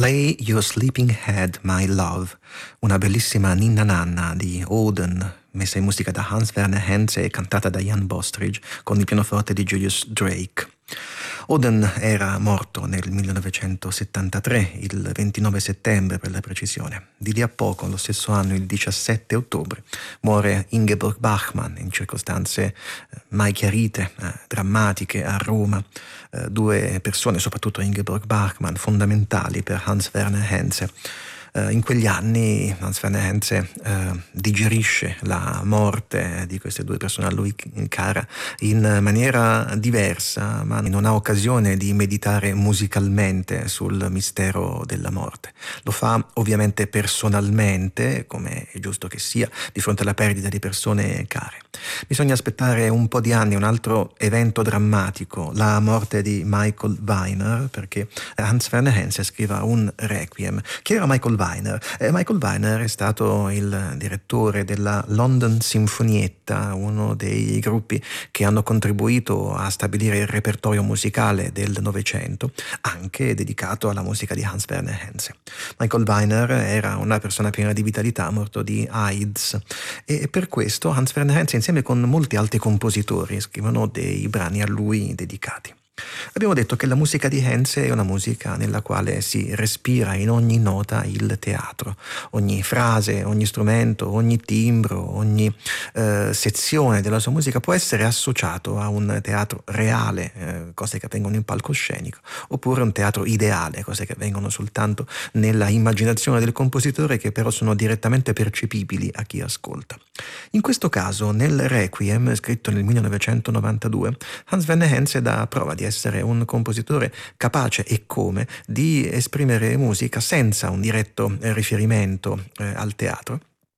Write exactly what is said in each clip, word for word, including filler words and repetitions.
Lay Your Sleeping Head, My Love, una bellissima ninna nanna di Oden, messa in musica da Hans Werner Henze e cantata da Jan Bostridge con il pianoforte di Julius Drake. Oden era morto nel millenovecentosettantatré, il ventinove settembre per la precisione. Di lì a poco, lo stesso anno, il diciassette ottobre, muore Ingeborg Bachmann in circostanze eh, mai chiarite, eh, drammatiche a Roma. Eh, due persone, soprattutto Ingeborg Bachmann, fondamentali per Hans Werner Henze. Uh, in quegli anni Hans Werner Henze uh, digerisce la morte di queste due persone a lui cara in maniera diversa, ma non ha occasione di meditare musicalmente sul mistero della morte. Lo fa ovviamente personalmente, come è giusto che sia, di fronte alla perdita di persone care. Bisogna aspettare un po' di anni, un altro evento drammatico, la morte di Michael Weiner, perché Hans Werner Henze scriva un requiem. Chi era Michael Weiner? Eh, Michael Weiner è stato il direttore della London Sinfonietta, uno dei gruppi che hanno contribuito a stabilire il repertorio musicale del Novecento, anche dedicato alla musica di Hans Werner Henze. Michael Weiner era una persona piena di vitalità, morto di AIDS, e per questo Hans Werner Henze insieme con molti altri compositori scrivono dei brani a lui dedicati. Abbiamo detto che la musica di Henze è una musica nella quale si respira in ogni nota il teatro. Ogni frase, ogni strumento, ogni timbro, ogni eh, sezione della sua musica può essere associato a un teatro reale, eh, cose che avvengono in palcoscenico, oppure un teatro ideale, cose che avvengono soltanto nella immaginazione del compositore, che però sono direttamente percepibili a chi ascolta. In questo caso, nel Requiem, scritto nel millenovecentonovantadue, Hans Werner Henze dà prova di essere un compositore capace, e come, di esprimere musica senza un diretto riferimento eh, al teatro,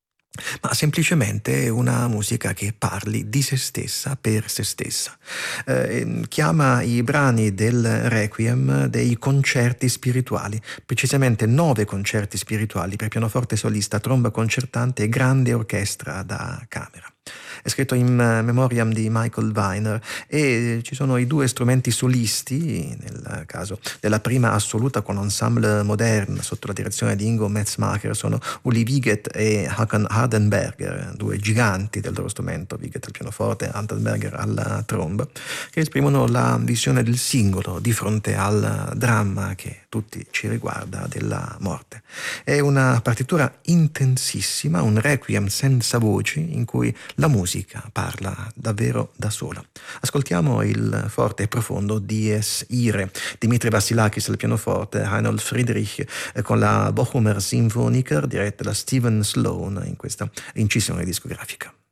ma semplicemente una musica che parli di se stessa per se stessa. Eh, chiama i brani del Requiem dei concerti spirituali, precisamente nove concerti spirituali per pianoforte solista, tromba concertante e grande orchestra da camera. È scritto in memoriam di Michael Weiner e ci sono i due strumenti solisti, nel caso della prima assoluta con ensemble modern sotto la direzione di Ingo Metzmacher, sono Uli Wiget e Hakan Hardenberger, due giganti del loro strumento, Wiget al pianoforte e Hardenberger alla tromba, che esprimono la visione del singolo di fronte al dramma che tutti ci riguarda della morte. È una partitura intensissima, un requiem senza voci in cui la musica parla davvero da sola. Ascoltiamo il forte e profondo Dies Irae, Dimitri Vassilakis al pianoforte, Reinhold Friedrich con la Bochumer Symphoniker diretta da Steven Sloan in questa incisione discografica.